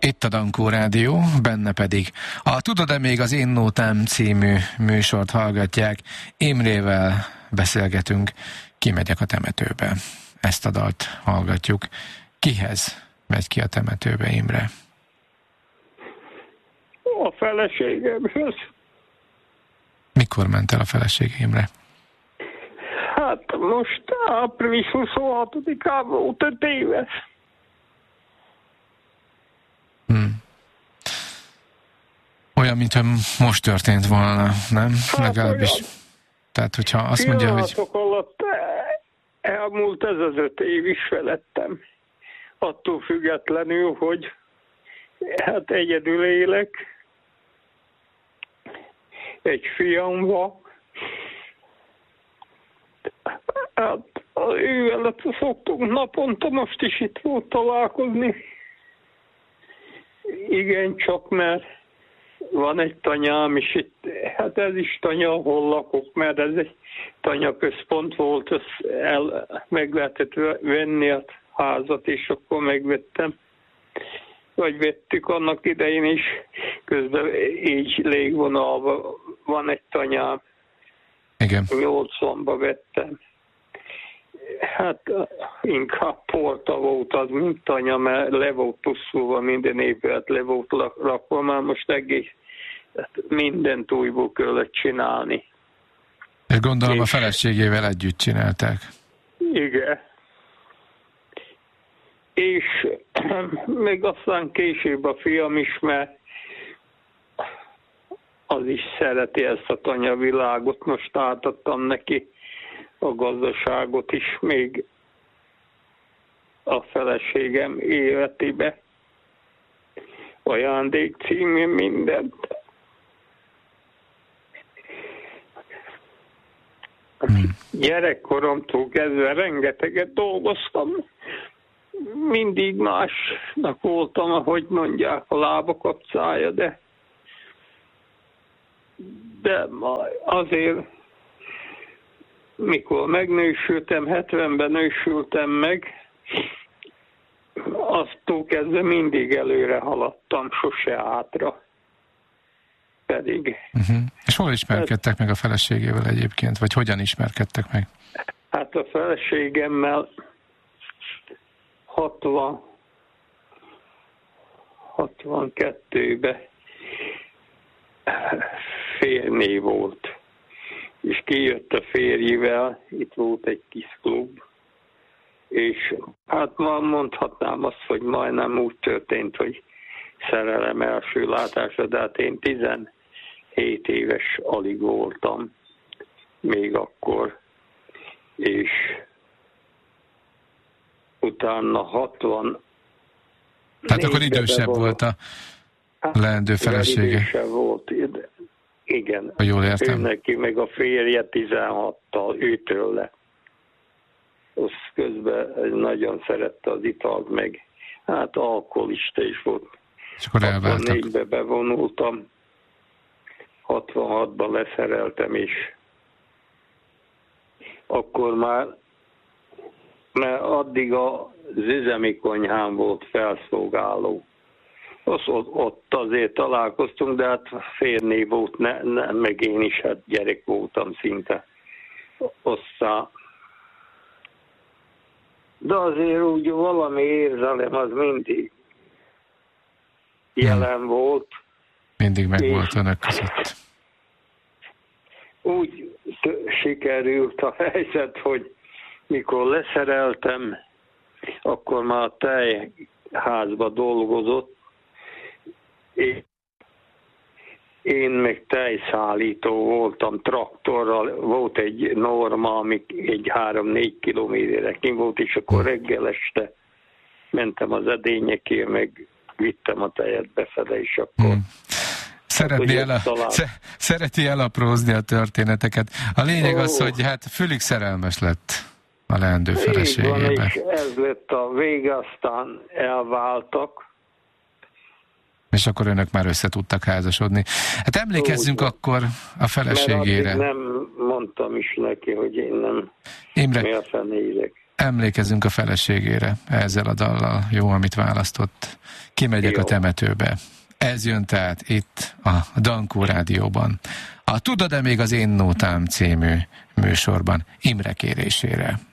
Itt a Dankó Rádió, benne pedig a Tudod-e még az Én Nótám című műsort hallgatják. Imrével beszélgetünk, kimegyek a temetőbe. Ezt a dalt hallgatjuk. Kihez megy ki a temetőbe, Imre? A feleségemhez. Mikor ment el a feleség, Imre? Hát most április 26-án volt 5 éves. Olyan, mintha most történt volna, nem? Hát legalábbis. Olyan. Tehát, hogyha azt mondja, hogy... alatt elmúlt ez az 5 év is felettem. Attól függetlenül, hogy hát egyedül élek. Egy fiam van. Hát ővel szoktunk naponta, most is itt volt találkozni. Igen, csak mert van egy tanyám, és itt, hát ez is tanya, ahol lakok, mert ez egy tanyaközpont volt, meg lehetett venni a házat, és akkor megvettem. Vagy vettük annak idején is, közben így légvonalban van egy tanyám. Igen. 80-ba vettem. Hát inkább porta volt az, mint tanya, mert le volt pusztulva minden épület, le volt rakva, már most egész mindent újból kellett csinálni. És gondolom a feleségével együtt csinálták. Igen. És még aztán később a fiam is, mert az is szereti ezt a tanyavilágot, most átadtam neki a gazdaságot is még a feleségem életébe. Ajándék címén mindent. Gyerekkoromtól kezdve rengeteget dolgoztam. Mindig másnak voltam, ahogy mondják, a lábakapcája, de azért mikor megnősültem, 70-ben nősültem meg, aztól kezdve mindig előre haladtam, sose hátra. Pedig. És hol ismerkedtek meg a feleségével egyébként? Vagy hogyan ismerkedtek meg? Hát a feleségemmel 62-ben férjné volt. És kijött a férjével, itt volt egy kis klub, és hát ma mondhatnám azt, hogy majdnem úgy történt, hogy szerelem első látásra, de hát én 17 éves alig voltam még akkor, és utána 60. Tehát akkor idősebb volt a leendő felesége. Idősebb volt, igen. Ha jól értem. Ő neki meg a férje 16-tal, őtől le. Azt közben nagyon szerette az italt, meg hát alkoholista is volt. És akkor elváltak. 64-ben bevonultam, 66-ban leszereltem, és akkor már, mert addig az üzemi konyhán volt felszolgáló. Ott azért találkoztunk, de hát férné volt, meg én is, hát gyerek voltam szinte. Aztán. De azért úgy valami érzelem az mindig jelen volt. Mindig meg volt önök között. Úgy sikerült a helyzet, hogy mikor leszereltem, akkor már a tejházba dolgozott, én meg tejszállító voltam traktorral, volt egy norma, ami egy 3-4 kilométerre kint volt, és akkor reggel este mentem az edényekért, meg vittem a tejet befele, és akkor... Szereti elaprózni a történeteket. A lényeg az, hogy hát fülig szerelmes lett a leendő feleségébe. És ez lett a vége, aztán elváltak. És akkor önök már össze tudtak házasodni. Hát emlékezzünk akkor a feleségére. Mert nem mondtam is neki, hogy én nem mélfen élek. emlékezzünk a feleségére ezzel a dallal. Jó, amit választott. Kimegyek a temetőbe. Ez jön tehát itt a Dankó Rádióban. A Tudod-e még az Én nótám című műsorban Imre kérésére.